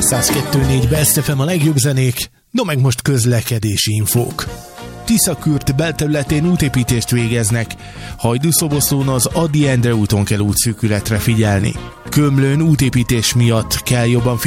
102.4 Best FM a legjobb zenék, no meg most közlekedési infók. Tiszakürt belterületén útépítést végeznek. Hajdúszoboszlón az Ady Endre úton kell útszűkületre figyelni. Kömlőn útépítés miatt kell jobban